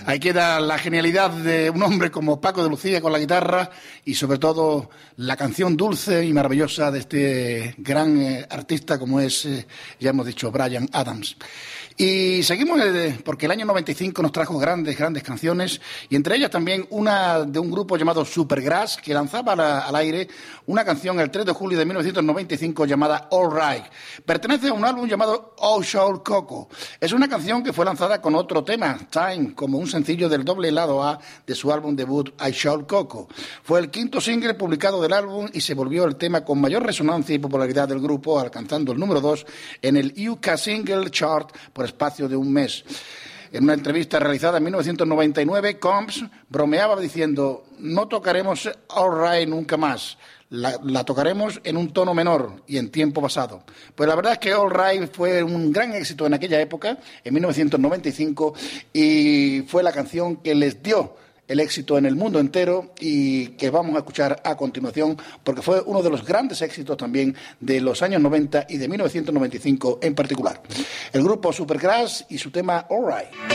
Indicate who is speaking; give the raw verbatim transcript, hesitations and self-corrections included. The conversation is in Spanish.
Speaker 1: Ahí queda la genialidad de un hombre como Paco de Lucía con la guitarra y sobre todo la canción dulce y maravillosa de este gran eh, artista como es, eh, ya hemos dicho, Bryan Adams. Y seguimos eh, porque el año noventa y cinco nos trajo grandes, grandes canciones y entre ellas también una de un grupo llamado Supergrass que lanzaba la, al aire una canción el tres de julio de mil novecientos noventa y cinco llamada All Right. Pertenece a un álbum llamado Oh Shoal Coco. Es una canción que fue lanzada con otro tema, Time, como un sencillo del doble lado A de su álbum debut I Shoal Coco. Fue el quinto single publicado del álbum y se volvió el tema con mayor resonancia y popularidad del grupo, alcanzando el número dos en el U K Single Chart por espacio de un mes. En una entrevista realizada en mil novecientos noventa y nueve, Combs bromeaba diciendo: no tocaremos All Right nunca más, la, la tocaremos en un tono menor y en tiempo pasado. Pues la verdad es que All Right fue un gran éxito en aquella época, en mil novecientos noventa y cinco, y fue la canción que les dio el éxito en el mundo entero y que vamos a escuchar a continuación porque fue uno de los grandes éxitos también de los años noventa y de mil novecientos noventa y cinco en particular. El grupo Supergrass y su tema All Right.